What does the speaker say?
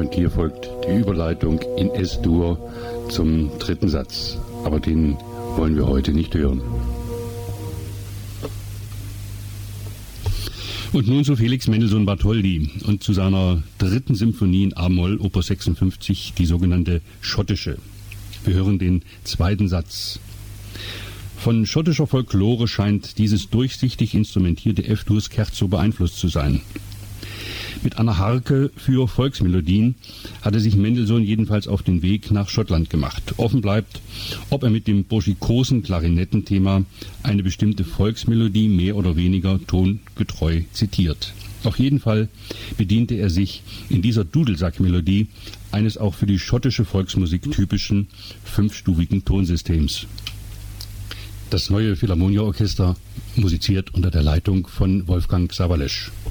Und hier folgt die Überleitung in S-Dur zum dritten Satz. Aber den wollen wir heute nicht hören. Und nun zu Felix Mendelssohn Bartholdy und zu seiner dritten Symphonie in A-Moll, Oper 56, die sogenannte schottische. Wir hören den zweiten Satz. Von schottischer Folklore scheint dieses durchsichtig instrumentierte F-Dur-Scherzo beeinflusst zu sein. Mit einer Harke für Volksmelodien hatte sich Mendelssohn jedenfalls auf den Weg nach Schottland gemacht. Offen bleibt, ob er mit dem burschikosen Klarinettenthema eine bestimmte Volksmelodie mehr oder weniger tongetreu zitiert. Auf jeden Fall bediente er sich in dieser Dudelsackmelodie eines auch für die schottische Volksmusik typischen fünfstufigen Tonsystems. Das neue Philharmonia-Orchester musiziert unter der Leitung von Wolfgang Sawallisch.